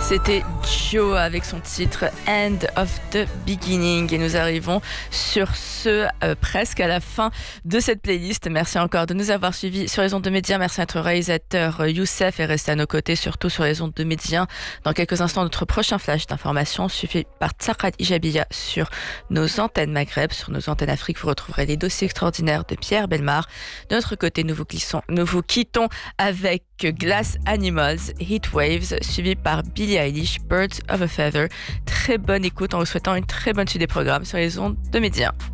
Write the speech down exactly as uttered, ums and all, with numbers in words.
C'était Joe avec son titre End of the Beginning et nous arrivons sur ce euh, presque à la fin de cette playlist. Merci encore de nous avoir suivis sur les ondes de Média. Merci à notre réalisateur euh, Youssef et restez à nos côtés surtout sur les ondes de Média. Dans quelques instants, notre prochain flash d'information suivi par Tsakad Ijabiya sur nos antennes Maghreb, sur nos antennes Afrique. Vous retrouverez les dossiers extraordinaires de Pierre Bellemare. De notre côté, nous vous, glissons, nous vous quittons avec Glass Animals, Heat Waves, suivi par Billie Eilish, Birds of a Feather. Très bonne écoute en vous souhaitant une très bonne suite des programmes sur les ondes de Média.